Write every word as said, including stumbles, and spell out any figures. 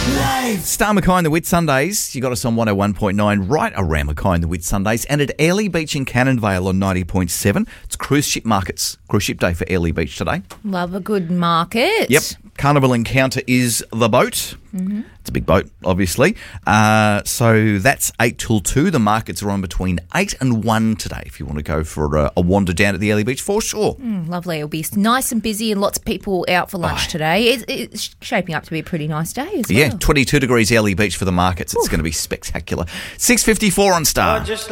Star Mackay and the Whit Sundays. You got us on one oh one point nine right around Mackay and the Whit Sundays, and at Airlie Beach in Cannonvale on ninety point seven. It's Cruise Ship Markets. Cruise Ship Day for Airlie Beach today. Love a good market. Yep. Carnival Encounter is the boat. Mm-hmm. It's a big boat, obviously. Uh, so that's eight till two. The markets are on between eight and one today if you want to go for a, a wander down at the Airlie Beach for sure. Mm, lovely. It'll be nice and busy and lots of people out for lunch oh. today. It's, it's shaping up to be a pretty nice day as well. Yeah, twenty-two degrees Airlie Beach for the markets. It's Ooh. going to be spectacular. six fifty-four on Star.